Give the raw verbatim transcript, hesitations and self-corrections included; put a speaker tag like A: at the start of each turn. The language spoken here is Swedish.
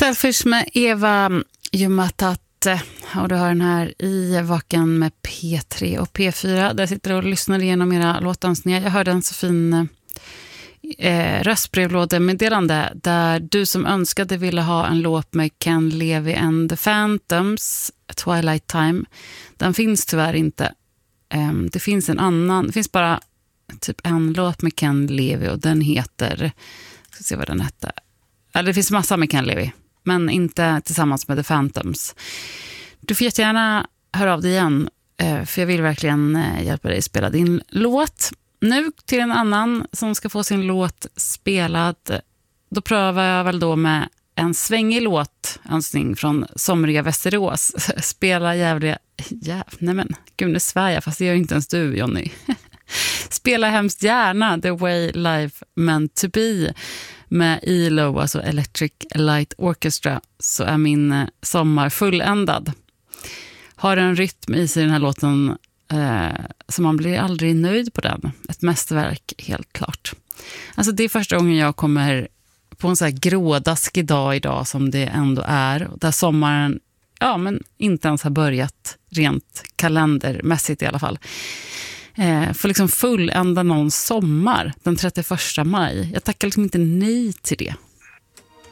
A: Selfish med Eva Jumatate, och du har den här i Vaken med P tre och P fyra. Där sitter du och lyssnar igenom era låtönskningar. Jag hörde en så fin eh, röstbrevlådemeddelande där du som önskade ville ha en låt med Ken Levy and the Phantoms, Twilight Time. Den finns tyvärr inte. Eh, det finns en annan, det finns bara typ en låt med Ken Levy och den heter, jag ska se vad den hette. Ja, det finns massa med Ken Levy, men inte tillsammans med The Phantoms. Du får jättegärna höra av dig igen, för jag vill verkligen hjälpa dig spela din låt. Nu till en annan som ska få sin låt spelad. Då prövar jag väl då med en svängig låt, önskning från somriga Västerås. Spela jävliga... Jäv, nej men, gud nu svär jag, fast det gör inte ens du, Johnny. Spela hemskt gärna The Way Life Meant To Be med E L O, alltså Electric Light Orchestra, så är min sommar fulländad. Har en rytm i sig den här låten eh, så man blir aldrig nöjd på den. Ett mästerverk, helt klart. Alltså det är första gången jag kommer på en så här grådaskig dag idag som det ändå är. Där sommaren ja, men inte ens har börjat rent kalendermässigt i alla fall. Eh, för liksom fullända någon sommar den trettioförsta maj. Jag tackar liksom inte nej till det.